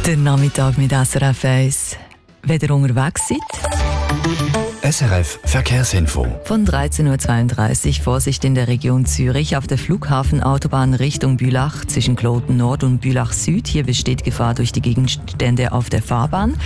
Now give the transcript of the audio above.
Der Nachmittag mit SRF 1. Wenn ihr unterwegs seid, SRF Verkehrsinfo. von 13.32 Uhr Vorsicht in der Region Zürich auf der Flughafenautobahn Richtung Bülach zwischen Kloten Nord und Bülach Süd. Hier besteht Gefahr durch die Gegenstände auf der Fahrbahn.